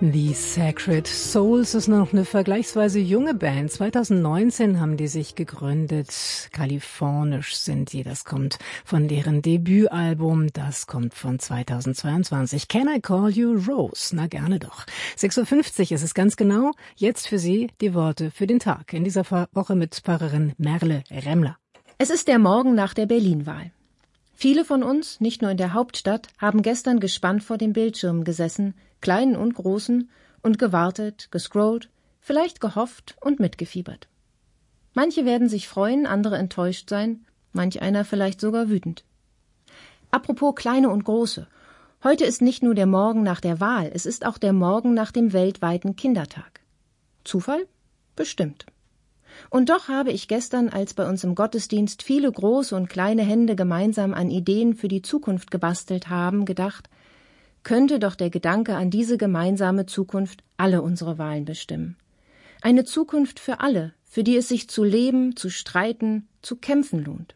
The Sacred Souls ist noch eine vergleichsweise junge Band. 2019 haben die sich gegründet. Kalifornisch sind die. Das kommt von deren Debütalbum. Das kommt von 2022. Can I Call You Rose? Na, gerne doch. 6.50 Uhr ist es ganz genau. Jetzt für Sie die Worte für den Tag. In dieser Woche mit Pfarrerin Merle Remmler. Es ist der Morgen nach der Berlin-Wahl. Viele von uns, nicht nur in der Hauptstadt, haben gestern gespannt vor dem Bildschirm gesessen, kleinen und großen, und gewartet, gescrollt, vielleicht gehofft und mitgefiebert. Manche werden sich freuen, andere enttäuscht sein, manch einer vielleicht sogar wütend. Apropos kleine und große. Heute ist nicht nur der Morgen nach der Wahl, es ist auch der Morgen nach dem weltweiten Kindertag. Zufall? Bestimmt. Und doch habe ich gestern, als bei uns im Gottesdienst viele große und kleine Hände gemeinsam an Ideen für die Zukunft gebastelt haben, gedacht, könnte doch der Gedanke an diese gemeinsame Zukunft alle unsere Wahlen bestimmen. Eine Zukunft für alle, für die es sich zu leben, zu streiten, zu kämpfen lohnt.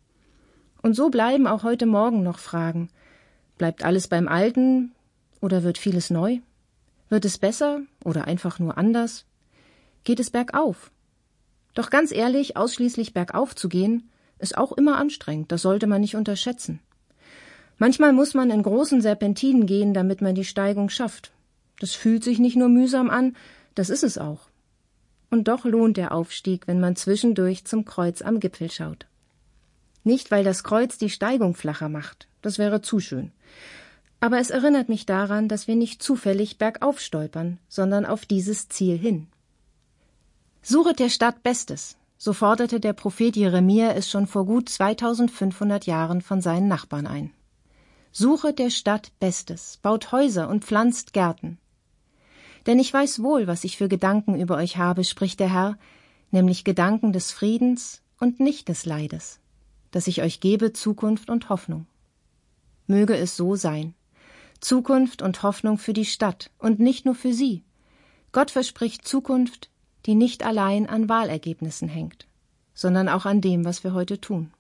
Und so bleiben auch heute Morgen noch Fragen. Bleibt alles beim Alten oder wird vieles neu? Wird es besser oder einfach nur anders? Geht es bergauf? Doch ganz ehrlich, ausschließlich bergauf zu gehen, ist auch immer anstrengend, das sollte man nicht unterschätzen. Manchmal muss man in großen Serpentinen gehen, damit man die Steigung schafft. Das fühlt sich nicht nur mühsam an, das ist es auch. Und doch lohnt der Aufstieg, wenn man zwischendurch zum Kreuz am Gipfel schaut. Nicht, weil das Kreuz die Steigung flacher macht, das wäre zu schön. Aber es erinnert mich daran, dass wir nicht zufällig bergauf stolpern, sondern auf dieses Ziel hin. Suchet der Stadt Bestes, so forderte der Prophet Jeremia es schon vor gut 2500 Jahren von seinen Nachbarn ein. Suchet der Stadt Bestes, baut Häuser und pflanzt Gärten. Denn ich weiß wohl, was ich für Gedanken über euch habe, spricht der Herr, nämlich Gedanken des Friedens und nicht des Leides, dass ich euch gebe Zukunft und Hoffnung. Möge es so sein. Zukunft und Hoffnung für die Stadt und nicht nur für sie. Gott verspricht Zukunft, die nicht allein an Wahlergebnissen hängt, sondern auch an dem, was wir heute tun.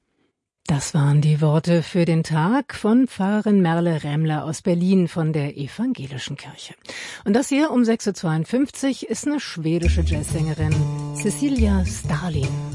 Das waren die Worte für den Tag von Pfarrerin Merle Remmler aus Berlin von der Evangelischen Kirche. Und das hier um 6.52 Uhr ist eine schwedische Jazzsängerin, Cecilia Stalin.